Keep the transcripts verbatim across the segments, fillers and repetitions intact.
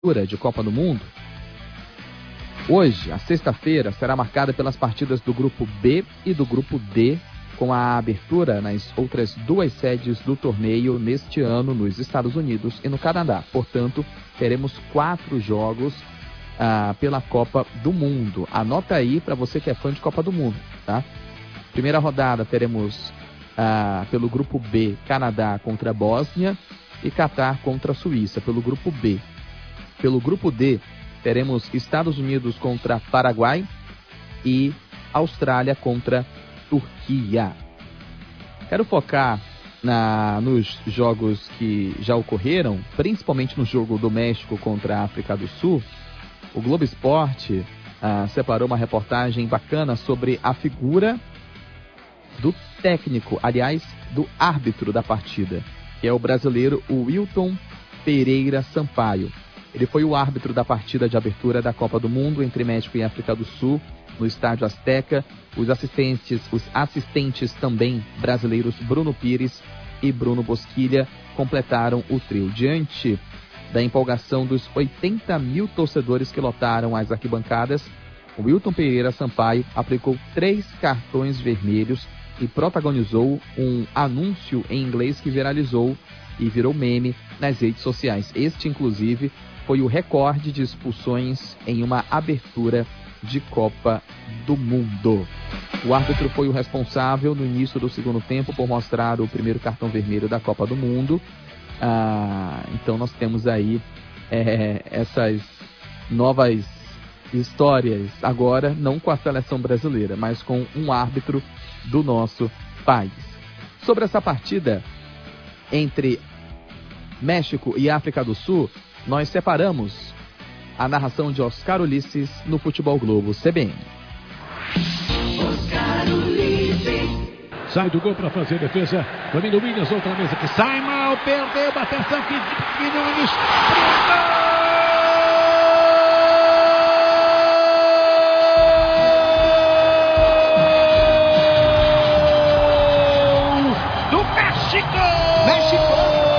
de Copa do Mundo, hoje, a sexta-feira, será marcada pelas partidas do Grupo B e do Grupo D, com a abertura nas outras duas sedes do torneio neste ano nos Estados Unidos e no Canadá. Portanto, teremos quatro jogos ah, pela Copa do Mundo. Anota aí para você que é fã de Copa do Mundo, tá? Primeira rodada teremos ah, pelo Grupo B, Canadá contra a Bósnia e Catar contra a Suíça, pelo Grupo B. Pelo Grupo D, teremos Estados Unidos contra Paraguai e Austrália contra Turquia. Quero focar na, nos jogos que já ocorreram, principalmente no jogo do México contra a África do Sul. O Globo Esporte ah, separou uma reportagem bacana sobre a figura do técnico, aliás, do árbitro da partida, que é o brasileiro Wilton Pereira Sampaio. Ele foi o árbitro da partida de abertura da Copa do Mundo entre México e África do Sul, no Estádio Azteca. Os assistentes, os assistentes também brasileiros Bruno Pires e Bruno Bosquilha completaram o trio. Diante da empolgação dos oitenta mil torcedores que lotaram as arquibancadas, o Wilton Pereira Sampaio aplicou três cartões vermelhos e protagonizou um anúncio em inglês que viralizou e virou meme nas redes sociais. Este, inclusive, foi o recorde de expulsões em uma abertura de Copa do Mundo. O árbitro foi o responsável no início do segundo tempo por mostrar o primeiro cartão vermelho da Copa do Mundo. Ah, então nós temos aí é, essas novas histórias, agora não com a seleção brasileira, mas com um árbitro do nosso país. Sobre essa partida entre México e África do Sul, nós separamos a narração de Oscar Ulisses no Futebol Globo C B N. Oscar Ulisses. Sai do gol para fazer a defesa. Domínio Williams, outra mesa que sai mal, perdeu, atenção que Nunes. Do México! México!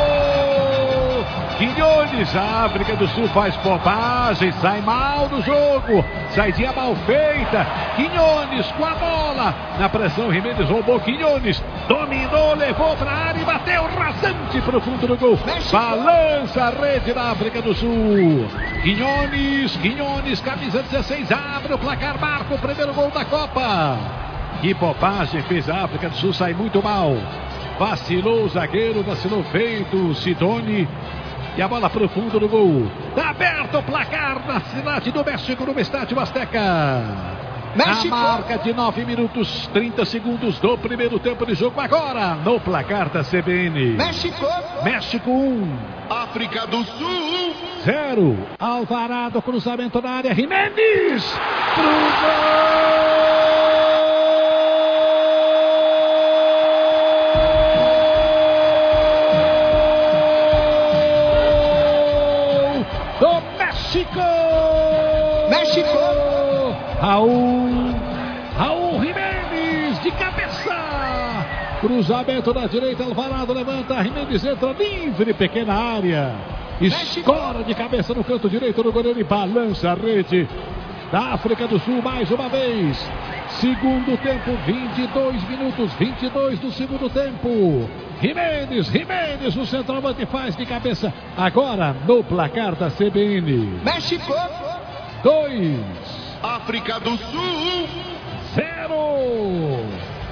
Quinones, a África do Sul faz bobagem, sai mal do jogo, saidinha mal feita. Quinones com a bola, na pressão, Jiménez roubou, Quinones dominou, levou para a área e bateu rasante para o fundo do gol. Balança a rede da África do Sul. Quinones, Quinones, camisa dezesseis, abre o placar, marca o primeiro gol da Copa. Que bobagem fez a África do Sul, sai muito mal. Vacilou o zagueiro, vacilou feito o Sidoni. E a bola para o fundo do gol. Está aberto o placar na cidade do México, no Estádio Azteca. México. A marca de nove minutos, trinta segundos do primeiro tempo de jogo. Agora, no placar da C B N. México. México um. África do Sul zero. Alvarado, cruzamento na área. Jiménez. Cruzou. México! México! Raul! Raul Jiménez de cabeça! Cruzamento na direita, Alvarado levanta, Jiménez entra livre, pequena área. Escora de cabeça no canto direito do goleiro e balança a rede da África do Sul mais uma vez. Segundo tempo, vinte e dois minutos, vinte e dois do segundo tempo. Jiménez, Jiménez, o centroavante faz de cabeça. Agora no placar da C B N. México dois. África do Sul zero.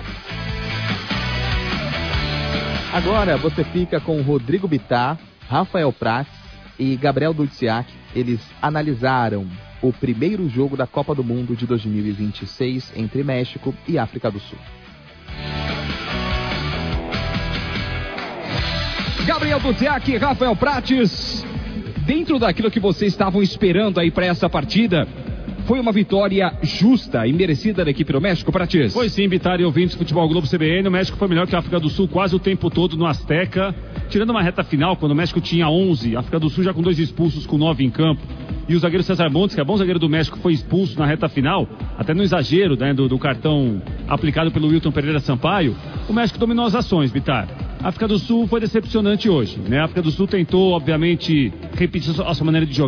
Agora você fica com Rodrigo Bittar, Rafael Prats e Gabriel Dudziak. Eles analisaram o primeiro jogo da Copa do Mundo de dois mil e vinte e seis entre México e África do Sul. Gabriel Dudziak e Rafael Prates, dentro daquilo que vocês estavam esperando aí para essa partida, foi uma vitória justa e merecida da equipe do México, Prates? Foi sim, Bittar e ouvintes do Futebol Globo C B N. O México foi melhor que a África do Sul quase o tempo todo no Azteca, tirando uma reta final, quando o México tinha onze, a África do Sul já com dois expulsos, com nove em campo. E o zagueiro César Montes, que é bom zagueiro do México, foi expulso na reta final, até no exagero, né, do, do cartão aplicado pelo Wilton Pereira Sampaio. O México dominou as ações, Bittar. A África do Sul foi decepcionante hoje, né? A África do Sul tentou, obviamente, repetir a sua maneira de jogar.